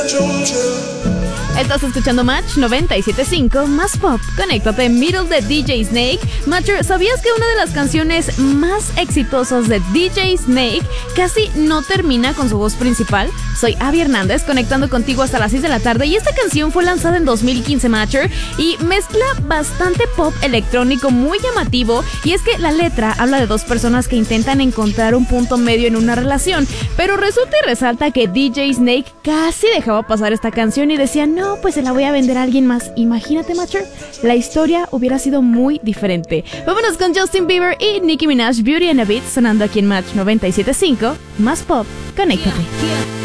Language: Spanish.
Estás escuchando Match 97.5, más pop. Conéctate, Middle de DJ Snake. Matcher, ¿sabías que una de las canciones más exitosas de DJ Snake casi no termina con su voz principal? Soy Abby Hernández, conectando contigo hasta las 6 de la tarde, y esta canción fue lanzada en 2015, Matcher, y mezcla bastante pop electrónico muy llamativo, y es que la letra habla de dos personas que intentan encontrar un punto medio en una relación, pero resulta y resalta que DJ Snake casi dejaba pasar esta canción y decía, no, pues se la voy a vender a alguien más. Imagínate, Matcher, la historia hubiera sido muy diferente. Vámonos con Justin Bieber y Nicki Minaj, Beauty and a Beat, sonando aquí en Match 97.5, más pop. Conéctate.